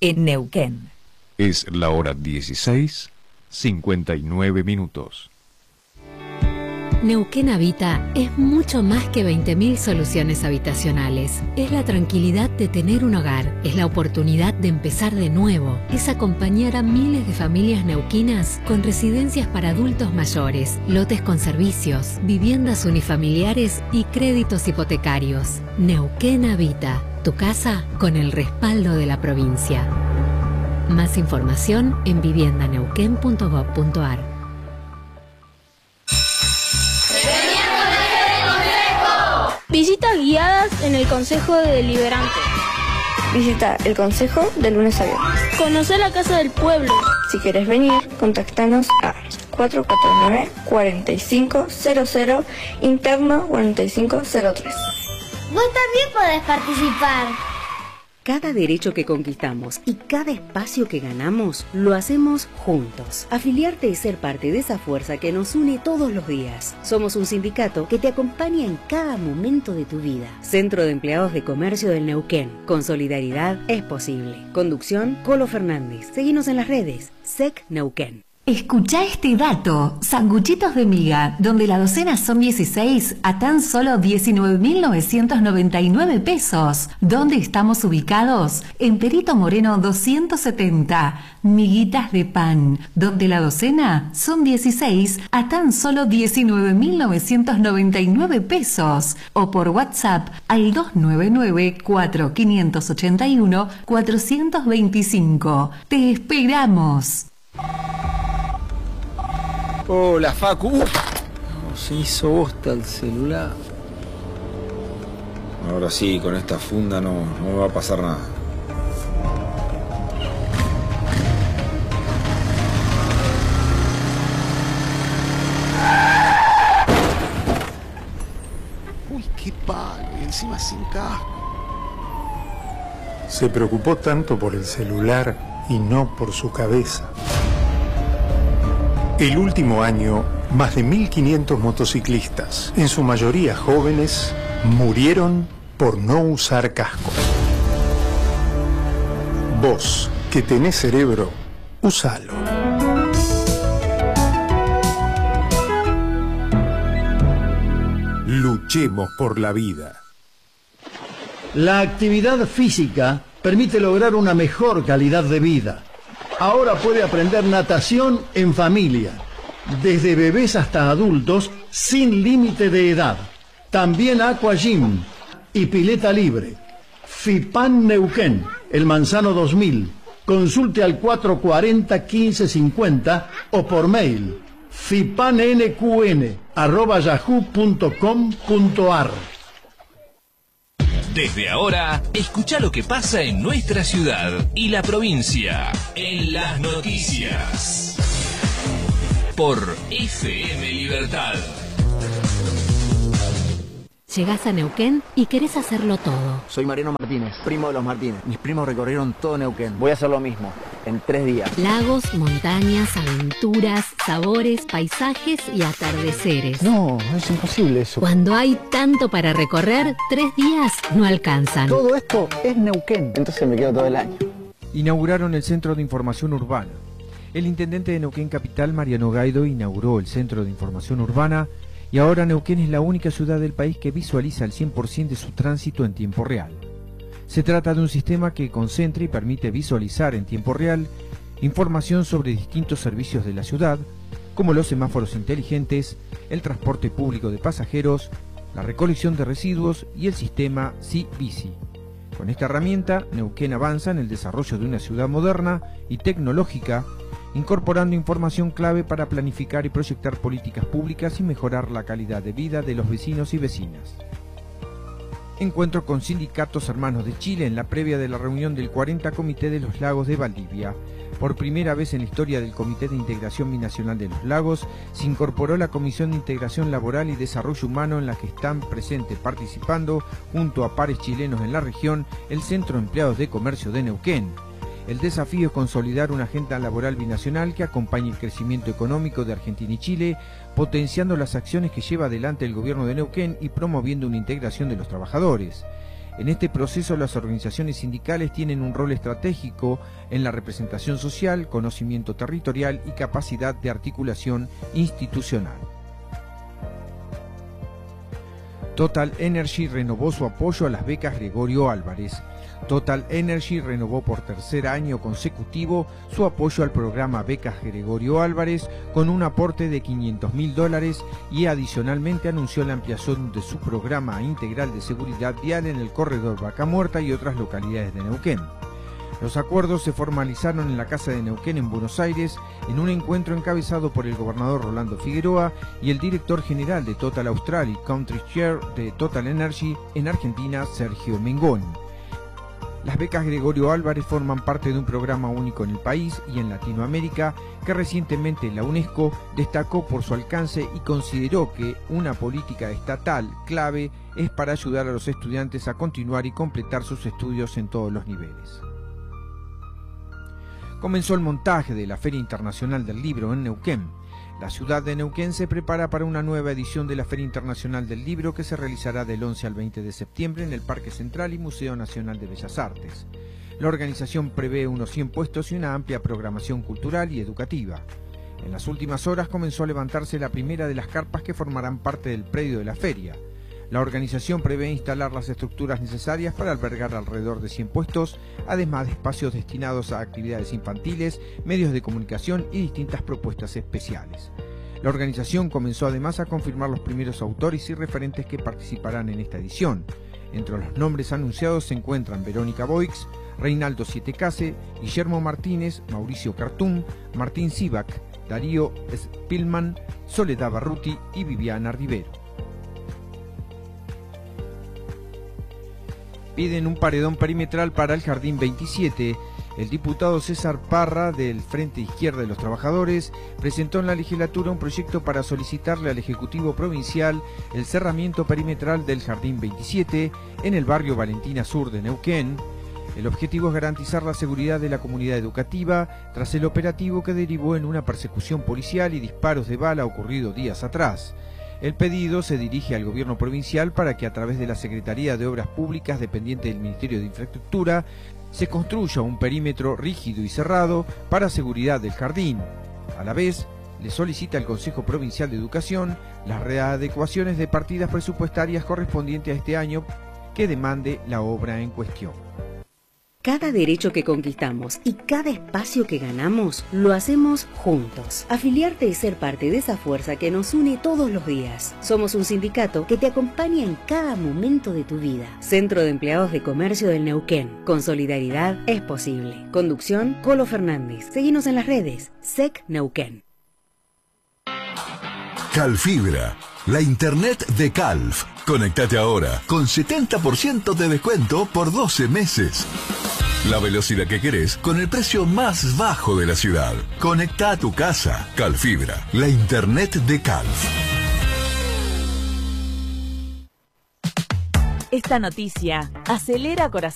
en Neuquén. Es la hora 16:59. Neuquén Habita es mucho más que 20.000 soluciones habitacionales. Es la tranquilidad de tener un hogar, es la oportunidad de empezar de nuevo, es acompañar a miles de familias neuquinas con residencias para adultos mayores, lotes con servicios, viviendas unifamiliares y créditos hipotecarios. Neuquén Habita, tu casa con el respaldo de la provincia. Más información en viviendaneuquén.gov.ar. Visitas guiadas en el Consejo Deliberante. Visita el Consejo de lunes a viernes. Conocer la Casa del Pueblo. Si quieres venir, contactanos a 449-4500, interno 4503. Vos también podés participar. Cada derecho que conquistamos y cada espacio que ganamos, lo hacemos juntos. Afiliarte y ser parte de esa fuerza que nos une todos los días. Somos un sindicato que te acompaña en cada momento de tu vida. Centro de Empleados de Comercio del Neuquén. Con solidaridad es posible. Conducción, Colo Fernández. Seguinos en las redes. SEC Neuquén. Escucha este dato. Sanguchitos de miga, donde la docena son 16 a tan solo 19.999 pesos. ¿Dónde estamos ubicados? En Perito Moreno 270. Miguitas de pan, donde la docena son 16 a tan solo 19.999 pesos. O por WhatsApp al 299-4581-425. Te esperamos. Hola, Facu. Se hizo bosta el celular. Ahora sí, con esta funda no me va a pasar nada. Uy, qué palo. Y encima sin casco. Se preocupó tanto por el celular y no por su cabeza. El último año, más de 1.500 motociclistas, en su mayoría jóvenes, murieron por no usar casco. Vos, que tenés cerebro, usalo. Luchemos por la vida. La actividad física permite lograr una mejor calidad de vida. Ahora puede aprender natación en familia, desde bebés hasta adultos, sin límite de edad. También Aqua Gym y pileta libre. FIPAN Neuquén, El Manzano 2000. Consulte al 440-1550 o por mail fipanNQN@yahoo.com.ar. Desde ahora, escucha lo que pasa en nuestra ciudad y la provincia en las noticias. Por FM Libertad. Llegás a Neuquén y querés hacerlo todo. Soy Mariano Martínez, primo de los Martínez. Mis primos recorrieron todo Neuquén. Voy a hacer lo mismo, en 3 días. Lagos, montañas, aventuras, sabores, paisajes y atardeceres. No, es imposible eso. Cuando hay tanto para recorrer, 3 días no alcanzan. Todo esto es Neuquén. Entonces me quedo todo el año. Inauguraron el Centro de Información Urbana. El intendente de Neuquén Capital, Mariano Gaido, inauguró el Centro de Información Urbana y ahora Neuquén es la única ciudad del país que visualiza el 100% de su tránsito en tiempo real. Se trata de un sistema que concentra y permite visualizar en tiempo real información sobre distintos servicios de la ciudad, como los semáforos inteligentes, el transporte público de pasajeros, la recolección de residuos y el sistema SIBICI. Con esta herramienta, Neuquén avanza en el desarrollo de una ciudad moderna y tecnológica, incorporando información clave para planificar y proyectar políticas públicas y mejorar la calidad de vida de los vecinos y vecinas. Encuentro con sindicatos hermanos de Chile en la previa de la reunión del 40 Comité de los Lagos de Valdivia. Por primera vez en la historia del Comité de Integración Binacional de los Lagos, se incorporó la Comisión de Integración Laboral y Desarrollo Humano, en la que están presentes participando, junto a pares chilenos en la región, el Centro de Empleados de Comercio de Neuquén. El desafío es consolidar una agenda laboral binacional que acompañe el crecimiento económico de Argentina y Chile, potenciando las acciones que lleva adelante el gobierno de Neuquén y promoviendo una integración de los trabajadores. En este proceso, las organizaciones sindicales tienen un rol estratégico en la representación social, conocimiento territorial y capacidad de articulación institucional. Total Energy renovó su apoyo a las becas Gregorio Álvarez. Total Energy renovó por tercer año consecutivo su apoyo al programa Becas Gregorio Álvarez con un aporte de $500.000 y adicionalmente anunció la ampliación de su programa integral de seguridad vial en el corredor Vaca Muerta y otras localidades de Neuquén. Los acuerdos se formalizaron en la Casa de Neuquén en Buenos Aires en un encuentro encabezado por el gobernador Rolando Figueroa y el director general de Total Austral y Country Chair de Total Energy en Argentina, Sergio Mengoni. Las becas Gregorio Álvarez forman parte de un programa único en el país y en Latinoamérica que recientemente la UNESCO destacó por su alcance y consideró que una política estatal clave es para ayudar a los estudiantes a continuar y completar sus estudios en todos los niveles. Comenzó el montaje de la Feria Internacional del Libro en Neuquén. La ciudad de Neuquén se prepara para una nueva edición de la Feria Internacional del Libro que se realizará del 11 al 20 de septiembre en el Parque Central y Museo Nacional de Bellas Artes. La organización prevé unos 100 puestos y una amplia programación cultural y educativa. En las últimas horas comenzó a levantarse la primera de las carpas que formarán parte del predio de la feria. La organización prevé instalar las estructuras necesarias para albergar alrededor de 100 puestos, además de espacios destinados a actividades infantiles, medios de comunicación y distintas propuestas especiales. La organización comenzó además a confirmar los primeros autores y referentes que participarán en esta edición. Entre los nombres anunciados se encuentran Verónica Boix, Reinaldo Sietecase, Guillermo Martínez, Mauricio Cartum, Martín Sivak, Darío Spillman, Soledad Barruti y Viviana Rivero. Piden un paredón perimetral para el Jardín 27. El diputado César Parra, del Frente Izquierda de los Trabajadores, presentó en la legislatura un proyecto para solicitarle al Ejecutivo Provincial el cerramiento perimetral del Jardín 27 en el barrio Valentina Sur de Neuquén. El objetivo es garantizar la seguridad de la comunidad educativa tras el operativo que derivó en una persecución policial y disparos de bala ocurrido días atrás. El pedido se dirige al gobierno provincial para que a través de la Secretaría de Obras Públicas dependiente del Ministerio de Infraestructura se construya un perímetro rígido y cerrado para seguridad del jardín. A la vez, le solicita al Consejo Provincial de Educación las readecuaciones de partidas presupuestarias correspondientes a este año que demande la obra en cuestión. Cada derecho que conquistamos y cada espacio que ganamos, lo hacemos juntos. Afiliarte es ser parte de esa fuerza que nos une todos los días. Somos un sindicato que te acompaña en cada momento de tu vida. Centro de Empleados de Comercio del Neuquén. Con solidaridad es posible. Conducción, Colo Fernández. Seguinos en las redes. SEC Neuquén. Calfibra, la internet de Calf. Conectate ahora con 70% de descuento por 12 meses. La velocidad que querés con el precio más bajo de la ciudad. Conecta a tu casa. Calfibra, la internet de Calf. Esta noticia acelera corazón.